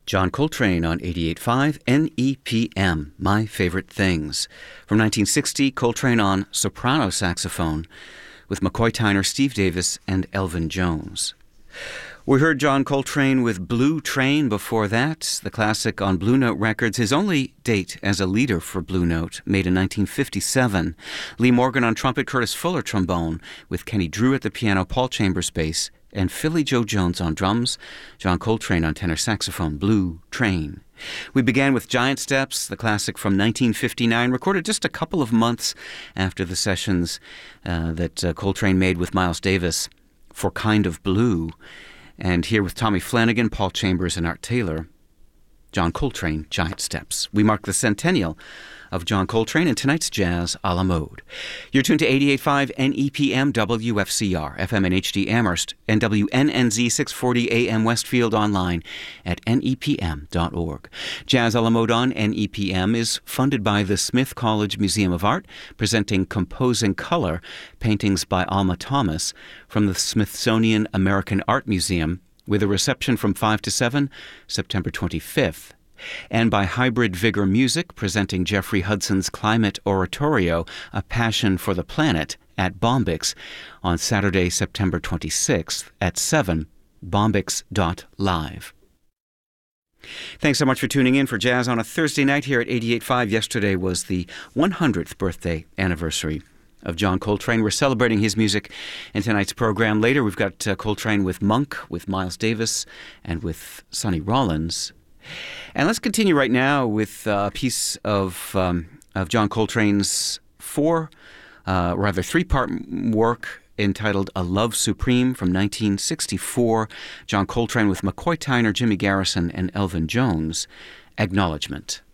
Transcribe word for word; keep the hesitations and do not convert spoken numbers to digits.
John Coltrane on eighty-eight point five N E P M, My Favorite Things. From nineteen sixty, Coltrane on soprano saxophone with McCoy Tyner, Steve Davis, and Elvin Jones. We heard John Coltrane with Blue Train before that, the classic on Blue Note Records, his only date as a leader for Blue Note, made in nineteen fifty-seven. Lee Morgan on trumpet, Curtis Fuller trombone, with Kenny Drew at the piano, Paul Chambers bass, and Philly Joe Jones on drums, John Coltrane on tenor saxophone, Blue Train. We began with Giant Steps, the classic from nineteen fifty-nine, recorded just a couple of months after the sessions uh, that uh, Coltrane made with Miles Davis for Kind of Blue. And here with Tommy Flanagan, Paul Chambers, and Art Taylor, John Coltrane, Giant Steps. We mark the centennial of John Coltrane in tonight's Jazz a la Mode. You're tuned to eighty-eight point five N E P M W F C R, F M and H D Amherst, and W N N Z six forty A M Westfield, online at N E P M dot org. Jazz a la Mode on N E P M is funded by the Smith College Museum of Art, presenting Composing Color, paintings by Alma Thomas from the Smithsonian American Art Museum, with a reception from five to seven, September twenty-fifth. And by Hybrid Vigor Music, presenting Jeffrey Hudson's Climate Oratorio, A Passion for the Planet, at Bombyx on Saturday, September twenty-sixth at seven, bombyx dot live. Thanks so much for tuning in for Jazz on a Thursday night here at eighty-eight point five. Yesterday was the one hundredth birthday anniversary of John Coltrane. We're celebrating his music in tonight's program. Later, we've got uh, Coltrane with Monk, with Miles Davis, and with Sonny Rollins. And let's continue right now with uh, a piece of um, of John Coltrane's four, uh, rather three-part work entitled A Love Supreme from nineteen sixty-four. John Coltrane with McCoy Tyner, Jimmy Garrison, and Elvin Jones. Acknowledgement.